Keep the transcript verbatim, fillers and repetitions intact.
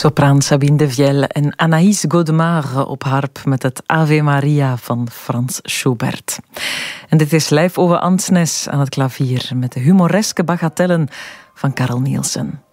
Sopraan Sabine de Viel en Anaïs Godemar op harp met het Ave Maria van Frans Schubert. En dit is live Ove Ansnes aan het klavier met de humoreske bagatellen van Carl Nielsen.